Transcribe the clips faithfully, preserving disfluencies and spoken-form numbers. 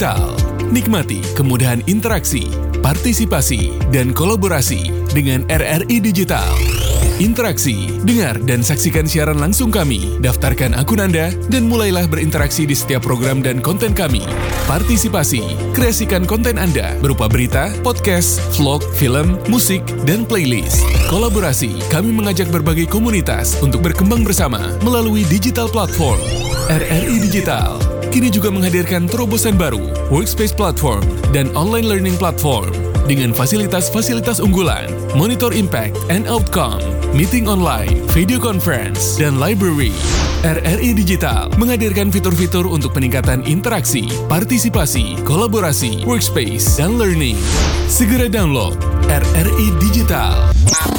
Digital. Nikmati kemudahan interaksi, partisipasi, dan kolaborasi dengan R R I Digital. Interaksi, dengar dan saksikan siaran langsung kami, daftarkan akun Anda, dan mulailah berinteraksi di setiap program dan konten kami. Partisipasi, kreasikan konten Anda berupa berita, podcast, vlog, film, musik, dan playlist. Kolaborasi, kami mengajak berbagai komunitas untuk berkembang bersama melalui digital platform. R R I Digital kini juga menghadirkan terobosan baru, workspace platform, dan online learning platform dengan fasilitas-fasilitas unggulan, monitor impact and outcome, meeting online, video conference, dan library. R R I Digital menghadirkan fitur-fitur untuk peningkatan interaksi, partisipasi, kolaborasi, workspace, dan learning. Segera download R R I Digital.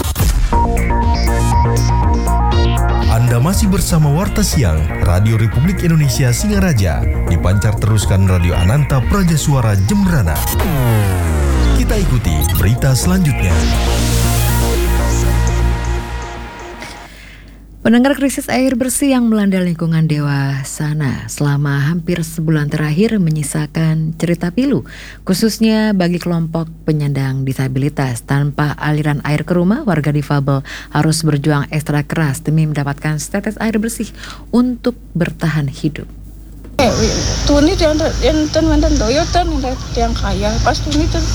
Anda masih bersama Warta Siang, Radio Republik Indonesia Singaraja, dipancar teruskan Radio Ananta Praja Suara Jembrana. Kita ikuti berita selanjutnya. Pendengar, krisis air bersih yang melanda lingkungan Dewasana selama hampir sebulan terakhir menyisakan cerita pilu, khususnya bagi kelompok penyandang disabilitas. Tanpa aliran air ke rumah, warga difabel harus berjuang ekstra keras demi mendapatkan setetes air bersih untuk bertahan hidup. Tuni yang teman-teman doyotan yang kaya, pas tuni tuh.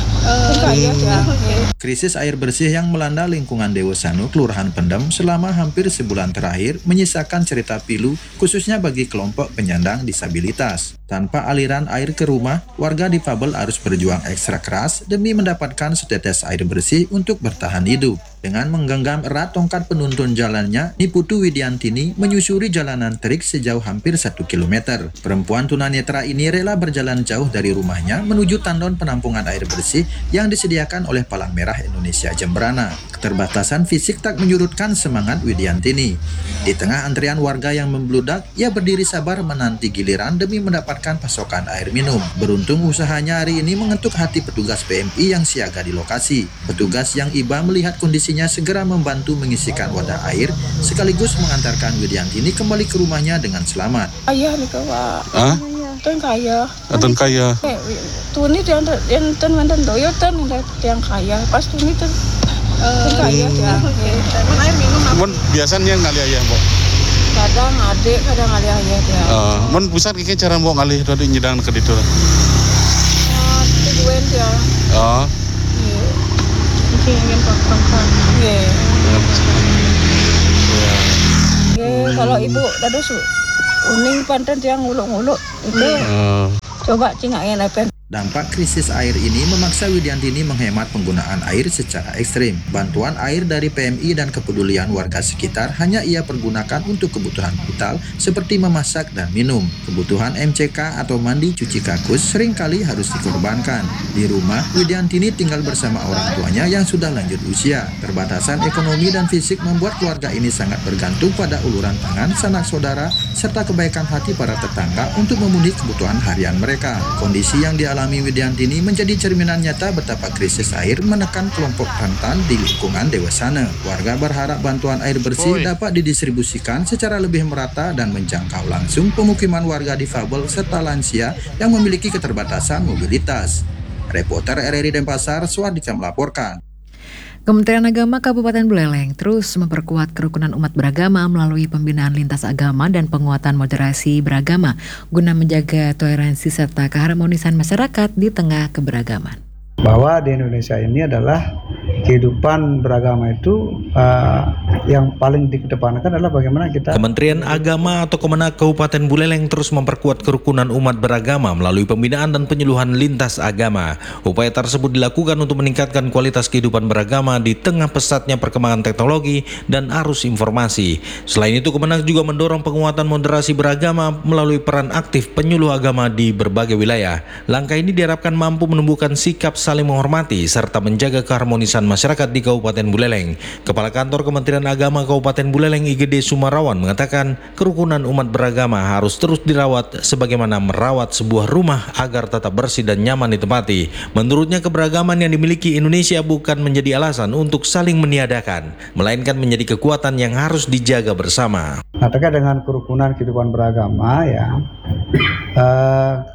Krisis air bersih yang melanda lingkungan Dewasana, Kelurahan Pendem selama hampir sebulan terakhir menyisakan cerita pilu khususnya bagi kelompok penyandang disabilitas. Tanpa aliran air ke rumah, warga difabel harus berjuang ekstra keras demi mendapatkan setetes air bersih untuk bertahan hidup. Dengan menggenggam erat tongkat penuntun jalannya, Niputu Widiantini menyusuri jalanan terik sejauh hampir satu kilometer. Perempuan tunanetra ini rela berjalan jauh dari rumahnya menuju tandon penampungan air bersih yang disediakan oleh Palang Merah Indonesia Jembrana. Keterbatasan fisik tak menyurutkan semangat Widiantini. Di tengah antrian warga yang membludak, ia berdiri sabar menanti giliran demi mendapatkan pasokan air minum. Beruntung usahanya hari ini mengetuk hati petugas P M I yang siaga di lokasi. Petugas yang iba melihat kondisinya segera membantu mengisikan wadah air sekaligus mengantarkan Widiantini kembali ke rumahnya dengan selamat. Ayah nih Pak. Hah? Tuan kaya. Tuan kaya. Tuni yang teman-teman doyotan yang kaya, pas tuni tuh. Tuan kaya ya. Teman air minum. Mun biasanya ngalih ayah, Mbok. Kadang adik, kadang ngalih ayah dia. Uh, mun bisa kiki cara Mbok ngalih dari nyedang ke ditu. Ah, tujuan dia. Oh. Iya. Ingin pangkang. Iya. Iya, kalau ibu tadi su uning panten yang nguluk-nguluk itu. Uh. Coba cingain lepen. Dampak krisis air ini memaksa Widiantini menghemat penggunaan air secara ekstrim. Bantuan air dari P M I dan kepedulian warga sekitar hanya ia pergunakan untuk kebutuhan vital seperti memasak dan minum. Kebutuhan M C K atau mandi cuci kakus seringkali harus dikorbankan. Di rumah, Widiantini tinggal bersama orang tuanya yang sudah lanjut usia. Terbatasan ekonomi dan fisik membuat keluarga ini sangat bergantung pada uluran tangan sanak saudara serta kebaikan hati para tetangga untuk memenuhi kebutuhan harian mereka. Kondisi yang dialami alami Widiantini menjadi cerminan nyata betapa krisis air menekan kelompok rentan di lingkungan Dewasana. Warga berharap bantuan air bersih Oi. dapat didistribusikan secara lebih merata dan menjangkau langsung pemukiman warga difabel serta lansia yang memiliki keterbatasan mobilitas. Reporter R R I Denpasar, Suardika melaporkan. Kementerian Agama Kabupaten Buleleng terus memperkuat kerukunan umat beragama melalui pembinaan lintas agama dan penguatan moderasi beragama guna menjaga toleransi serta keharmonisan masyarakat di tengah keberagaman. Bahwa di Indonesia ini adalah kehidupan beragama itu uh, yang paling dikedepankan adalah bagaimana kita. Kementerian Agama atau Kemenak Kabupaten Buleleng terus memperkuat kerukunan umat beragama melalui pembinaan dan penyuluhan lintas agama. Upaya tersebut dilakukan untuk meningkatkan kualitas kehidupan beragama di tengah pesatnya perkembangan teknologi dan arus informasi. Selain itu, Kemenak juga mendorong penguatan moderasi beragama melalui peran aktif penyuluh agama di berbagai wilayah. Langkah ini diharapkan mampu menumbuhkan sikap saling menghormati serta menjaga keharmonisan masyarakat di Kabupaten Buleleng. Kepala Kantor Kementerian Agama Kabupaten Buleleng I G D Sumarawan mengatakan kerukunan umat beragama harus terus dirawat sebagaimana merawat sebuah rumah agar tetap bersih dan nyaman ditempati. Menurutnya, keberagaman yang dimiliki Indonesia bukan menjadi alasan untuk saling meniadakan, melainkan menjadi kekuatan yang harus dijaga bersama. Nah, terkait dengan kerukunan kehidupan beragama ya, uh,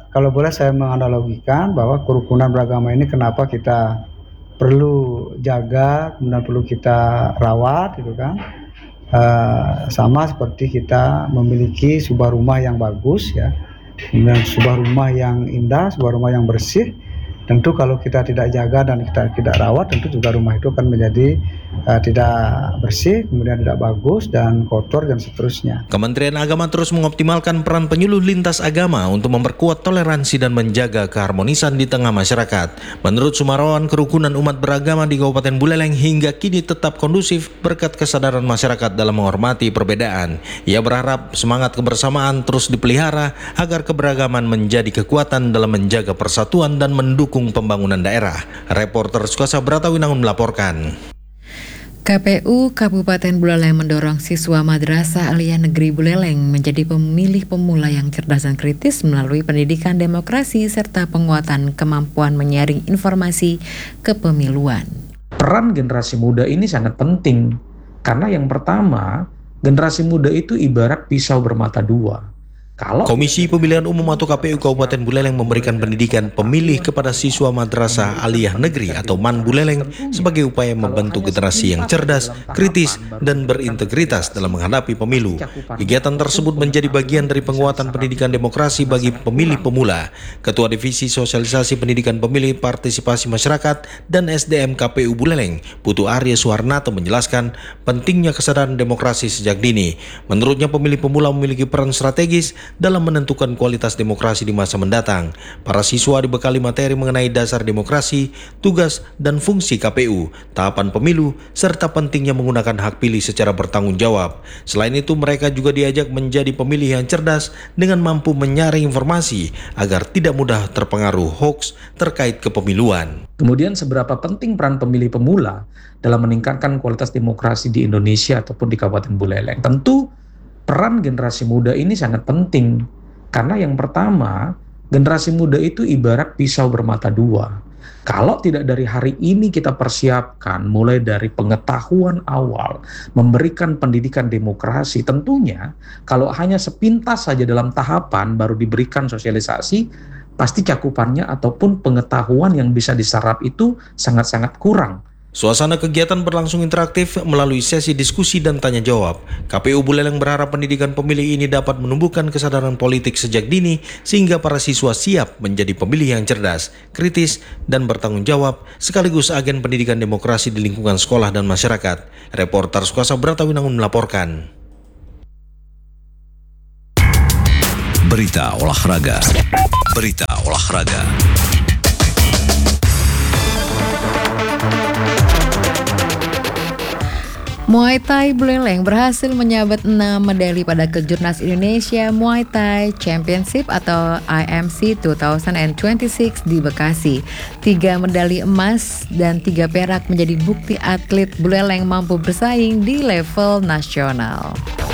kalau boleh saya menganalogikan bahwa kerukunan beragama ini kenapa kita perlu jaga, kemudian perlu kita rawat, gitu kan? Uh, sama seperti kita memiliki sebuah rumah yang bagus, ya, kemudian sebuah rumah yang indah, sebuah rumah yang bersih. Tentu kalau kita tidak jaga dan kita tidak rawat, tentu juga rumah itu akan menjadi uh, tidak bersih, kemudian tidak bagus dan kotor dan seterusnya. Kementerian Agama terus mengoptimalkan peran penyuluh lintas agama untuk memperkuat toleransi dan menjaga keharmonisan di tengah masyarakat. Menurut Sumarawan, kerukunan umat beragama di Kabupaten Buleleng hingga kini tetap kondusif berkat kesadaran masyarakat dalam menghormati perbedaan. Ia berharap semangat kebersamaan terus dipelihara agar keberagaman menjadi kekuatan dalam menjaga persatuan dan mendukung pembangunan daerah. Reporter Sukasa Bratawinangun melaporkan. K P U Kabupaten Buleleng mendorong siswa Madrasah Aliyah Negeri Buleleng menjadi pemilih pemula yang cerdas dan kritis melalui pendidikan demokrasi serta penguatan kemampuan menyaring informasi kepemiluan. Peran generasi muda ini sangat penting karena yang pertama, generasi muda itu ibarat pisau bermata dua. Kalau Komisi Pemilihan Umum atau K P U Kabupaten Buleleng memberikan pendidikan pemilih kepada siswa Madrasah Aliyah Negeri atau MAN Buleleng sebagai upaya membentuk generasi yang cerdas, kritis, dan berintegritas dalam menghadapi pemilu. Kegiatan tersebut menjadi bagian dari penguatan pendidikan demokrasi bagi pemilih pemula. Ketua Divisi Sosialisasi Pendidikan Pemilih Partisipasi Masyarakat dan S D M K P U Buleleng, Putu Arya Suharnato menjelaskan pentingnya kesadaran demokrasi sejak dini. Menurutnya pemilih pemula memiliki peran strategis dalam menentukan kualitas demokrasi di masa mendatang. Para siswa dibekali materi mengenai dasar demokrasi, tugas dan fungsi K P U, tahapan pemilu, serta pentingnya menggunakan hak pilih secara bertanggung jawab. Selain itu, mereka juga diajak menjadi pemilih yang cerdas dengan mampu menyaring informasi agar tidak mudah terpengaruh hoaks terkait kepemiluan. Kemudian seberapa penting peran pemilih pemula dalam meningkatkan kualitas demokrasi di Indonesia ataupun di Kabupaten Buleleng? Tentu peran generasi muda ini sangat penting karena yang pertama, generasi muda itu ibarat pisau bermata dua. Kalau tidak dari hari ini kita persiapkan mulai dari pengetahuan awal, memberikan pendidikan demokrasi, tentunya kalau hanya sepintas saja dalam tahapan baru diberikan sosialisasi, pasti cakupannya ataupun pengetahuan yang bisa diserap itu sangat-sangat kurang. Suasana kegiatan berlangsung interaktif melalui sesi diskusi dan tanya jawab. K P U Buleleng berharap pendidikan pemilih ini dapat menumbuhkan kesadaran politik sejak dini sehingga para siswa siap menjadi pemilih yang cerdas, kritis, dan bertanggung jawab sekaligus agen pendidikan demokrasi di lingkungan sekolah dan masyarakat. Reporter Sukasa Bratawinangun melaporkan. Berita olahraga. Berita olahraga. Muay Thai Buleleng berhasil menyabet enam medali pada Kejurnas Indonesia Muay Thai Championship atau I M C dua ribu dua puluh enam di Bekasi. Tiga medali emas dan tiga perak menjadi bukti atlet Buleleng mampu bersaing di level nasional.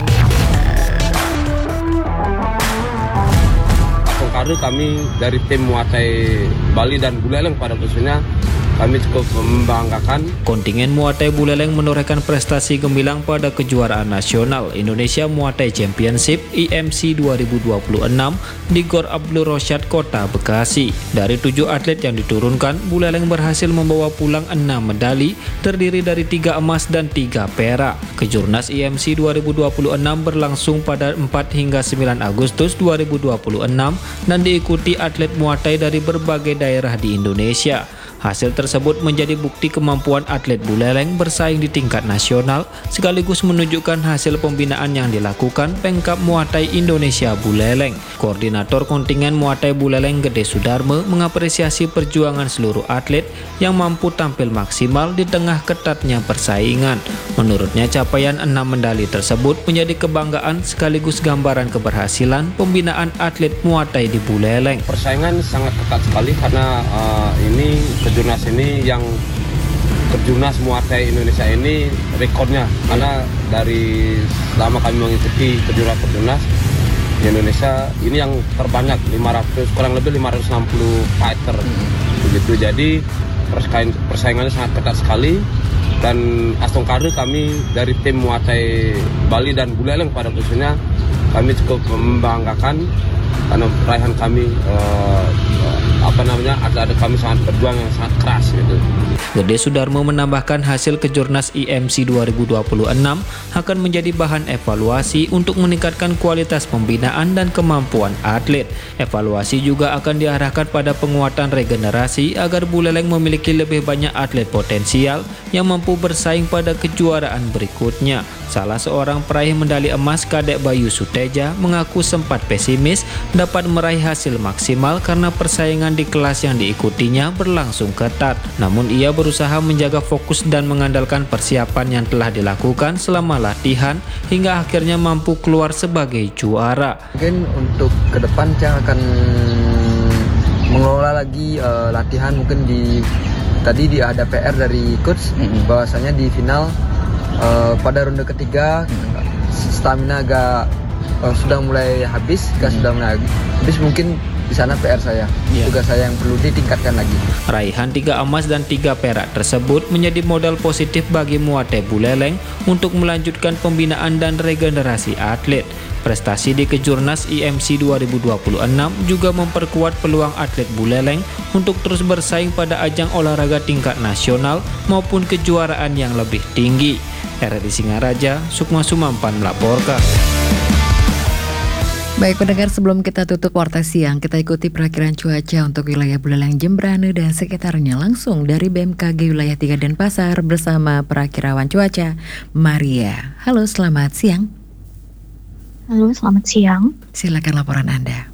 Kali kami dari tim Muay Thai Bali dan Buleleng pada khususnya kami cukup membanggakan. Kontingen Muay Thai Buleleng menorehkan prestasi gemilang pada kejuaraan nasional Indonesia Muay Thai Championship I M C dua ribu dua puluh enam di Gor Abdul Rosyad, Kota Bekasi. Dari tujuh atlet yang diturunkan, Buleleng berhasil membawa pulang enam medali, terdiri dari tiga emas dan tiga perak. Kejurnas I M C dua ribu dua puluh enam berlangsung pada empat hingga sembilan Agustus dua ribu dua puluh enam dan diikuti atlet Muay Thai dari berbagai daerah di Indonesia. Hasil tersebut menjadi bukti kemampuan atlet Buleleng bersaing di tingkat nasional sekaligus menunjukkan hasil pembinaan yang dilakukan Pengkap Muay Thai Indonesia Buleleng. Koordinator kontingen Muay Thai Buleleng Gede Sudarme mengapresiasi perjuangan seluruh atlet yang mampu tampil maksimal di tengah ketatnya persaingan. Menurutnya capaian enam medali tersebut menjadi kebanggaan sekaligus gambaran keberhasilan pembinaan atlet Muay Thai di Buleleng. Persaingan sangat ketat sekali karena uh, ini Kejurnas ini yang Kejurnas Muay Thai Indonesia ini rekornya karena dari selama kami mengikuti kejurnas-kejurnas di Indonesia ini yang terbanyak lima ratus kurang lebih lima ratus enam puluh fighter begitu. Jadi persaingannya sangat ketat sekali dan astungkari kami dari tim Muay Thai Bali dan Buleleng pada khususnya kami cukup membanggakan karena raihan kami uh, apa namanya atlet kami sangat berjuang yang sangat keras gitu. Gede Sudarmo menambahkan hasil Kejurnas I M C dua ribu dua puluh enam akan menjadi bahan evaluasi untuk meningkatkan kualitas pembinaan dan kemampuan atlet. Evaluasi juga akan diarahkan pada penguatan regenerasi agar Buleleng memiliki lebih banyak atlet potensial yang mampu bersaing pada kejuaraan berikutnya. Salah seorang peraih medali emas Kadek Bayu Suteja mengaku sempat pesimis dapat meraih hasil maksimal karena persaingan di kelas yang diikutinya berlangsung ketat. Namun ia berusaha menjaga fokus dan mengandalkan persiapan yang telah dilakukan selama latihan hingga akhirnya mampu keluar sebagai juara. Mungkin untuk ke depan saya akan mengelola lagi uh, latihan. Mungkin di tadi di ada P R dari coach mm-hmm. bahwasanya di final uh, pada ronde ketiga stamina agak uh, sudah mulai habis, mm-hmm. sudah mulai habis mungkin. Di sana P R saya, yeah. tugas saya yang perlu ditingkatkan lagi. Raihan tiga emas dan tiga perak tersebut menjadi modal positif bagi Muate Buleleng untuk melanjutkan pembinaan dan regenerasi atlet. Prestasi di Kejurnas I M C dua ribu dua puluh enam juga memperkuat peluang atlet Buleleng untuk terus bersaing pada ajang olahraga tingkat nasional maupun kejuaraan yang lebih tinggi. R R I Singaraja, Sukma Sumampan melaporkan. Baik pendengar, sebelum kita tutup Warta Siang, kita ikuti perakiran cuaca untuk wilayah Buleleng, Jembrane dan sekitarnya langsung dari B M K G Wilayah tiga Denpasar bersama perakirawan cuaca Maria. Halo, selamat siang. Halo, selamat siang. Silakan laporan Anda.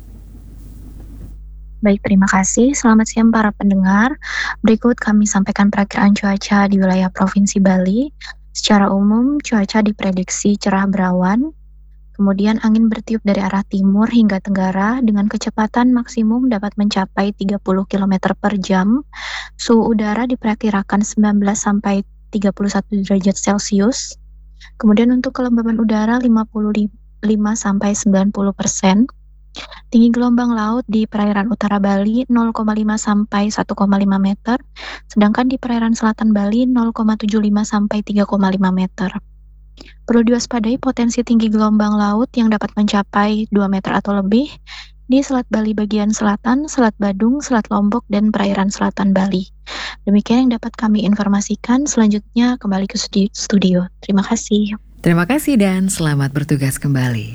Baik, terima kasih. Selamat siang para pendengar. Berikut kami sampaikan perakiraan cuaca di wilayah Provinsi Bali. Secara umum, cuaca diprediksi cerah berawan. Kemudian angin bertiup dari arah timur hingga tenggara dengan kecepatan maksimum dapat mencapai tiga puluh kilometer per jam. Suhu udara diperkirakan sembilan belas sampai tiga puluh satu derajat Celcius. Kemudian untuk kelembaban udara lima puluh lima sampai sembilan puluh persen. Tinggi gelombang laut di perairan utara Bali nol koma lima sampai satu koma lima meter, sedangkan di perairan selatan Bali nol koma tujuh lima sampai tiga koma lima meter. Perlu diwaspadai potensi tinggi gelombang laut yang dapat mencapai dua meter atau lebih di Selat Bali bagian selatan, Selat Badung, Selat Lombok, dan perairan selatan Bali. Demikian yang dapat kami informasikan. Selanjutnya kembali ke studio. Terima kasih. Terima kasih dan selamat bertugas kembali.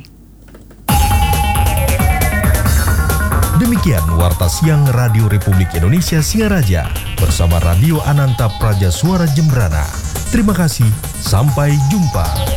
Demikian Warta Siang Radio Republik Indonesia Singaraja bersama Radio Ananta Praja Suara Jembrana. Terima kasih, sampai jumpa.